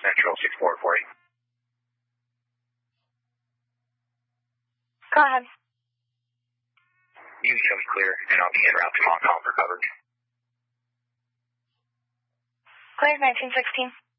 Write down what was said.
Central 6440. Go ahead. You show me clear, and I'll be en route to Hong Kong for coverage. Clear 1916.